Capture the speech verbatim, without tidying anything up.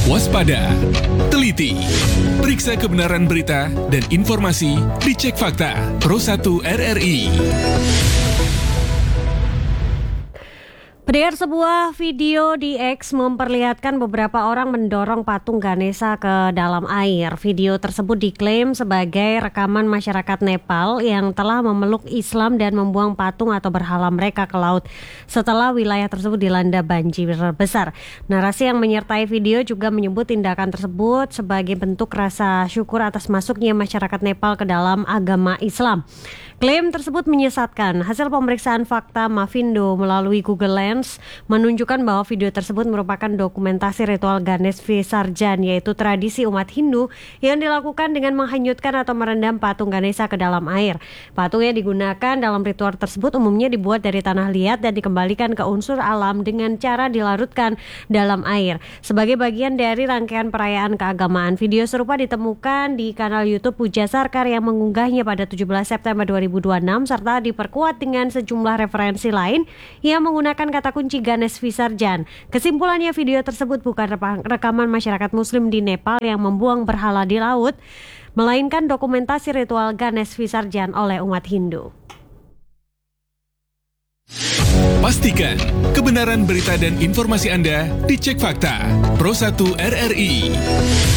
Waspada, teliti, periksa kebenaran berita dan informasi, dicek fakta. Pro satu R R I. Pendengar, sebuah video di X memperlihatkan beberapa orang mendorong patung Ganesha ke dalam air. Video tersebut diklaim sebagai rekaman masyarakat Nepal yang telah memeluk Islam dan membuang patung atau berhala mereka ke laut setelah wilayah tersebut dilanda banjir besar. Narasi yang menyertai video juga menyebut tindakan tersebut sebagai bentuk rasa syukur atas masuknya masyarakat Nepal ke dalam agama Islam. Klaim tersebut menyesatkan. Hasil pemeriksaan fakta Mavindo melalui Google Lens menunjukkan bahwa video tersebut merupakan dokumentasi ritual Ganesh Visarjan, yaitu tradisi umat Hindu yang dilakukan dengan menghanyutkan atau merendam patung Ganesha ke dalam air. Patung yang digunakan dalam ritual tersebut umumnya dibuat dari tanah liat dan dikembalikan ke unsur alam dengan cara dilarutkan dalam air. Sebagai bagian dari rangkaian perayaan keagamaan, video serupa ditemukan di kanal YouTube Puja Sarkar yang mengunggahnya pada tujuh belas September dua ribu dua puluh enam serta diperkuat dengan sejumlah referensi lain yang menggunakan kata kunci Ganesh Visarjan. Kesimpulannya, video tersebut bukan rekaman masyarakat Muslim di Nepal yang membuang berhala di laut, melainkan dokumentasi ritual Ganesh Visarjan oleh umat Hindu. Pastikan kebenaran berita dan informasi Anda dicek fakta. Pro satu R R I.